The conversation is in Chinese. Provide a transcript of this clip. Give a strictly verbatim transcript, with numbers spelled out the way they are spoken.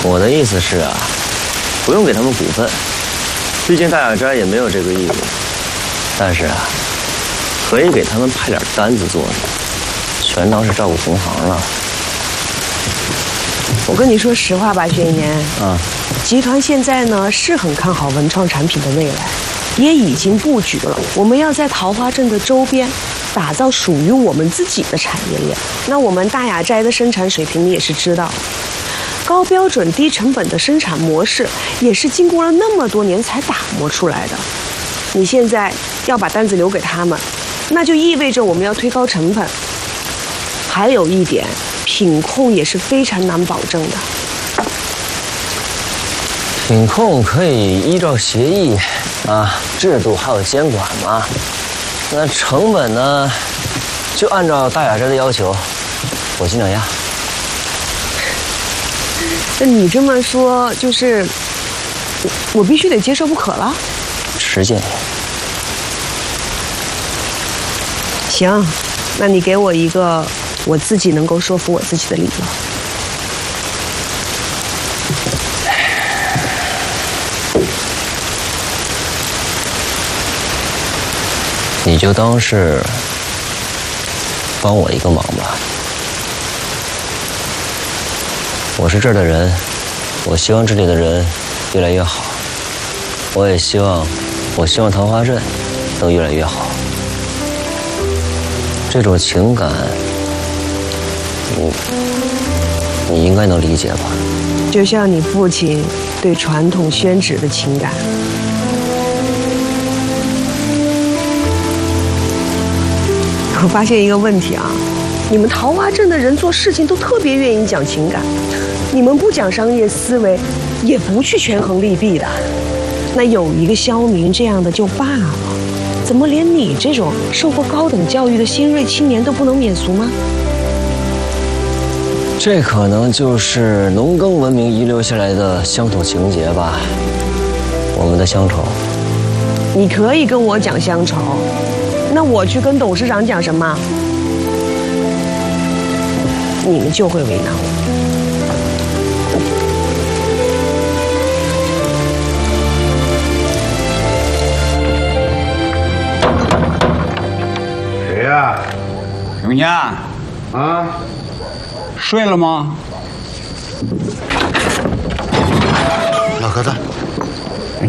我的意思是啊，不用给他们股份，毕竟大雅斋也没有这个义务。但是啊，可以给他们派点单子做，全当是照顾同行了。 我跟你说实话吧，宣言。 啊， 集团现在呢是很看好文创产品的未来，也已经布局了。我们要在桃花镇的周边打造属于我们自己的产业链。那我们大雅斋的生产水平你也是知道。 高标准、低成本的生产模式，也是经过了那么多年才打磨出来的。你现在要把单子留给他们，那就意味着我们要推高成本。还有一点，品控也是非常难保证的。 品控可以依照协议啊、制度还有监管嘛。那成本呢，就按照大雅斋的要求，我尽量压。 那你这么说，就是我我必须得接受不可了。 实践。 行，那你给我一个我自己能够说服我自己的理由。 你就当是帮我一个忙吧。 我是这儿的人，我希望这里的人越来越好，我也希望，我希望桃花镇能越来越好。这种情感，你你应该能理解吧？ 就像你父亲对传统宣纸的情感。我发现一个问题啊，你们桃花镇的人做事情都特别愿意讲情感。 你们不讲商业思维，也不去权衡利弊的，那有一个肖明这样的就罢了，怎么连你这种受过高等教育的新锐青年都不能免俗吗？ 这可能就是农耕文明遗留下来的乡土情结吧，我们的乡愁。 你可以跟我讲乡愁，那我去跟董事长讲什么？你们就会为难我。 谁呀？ 永年啊， 睡了吗？ 老疙瘩，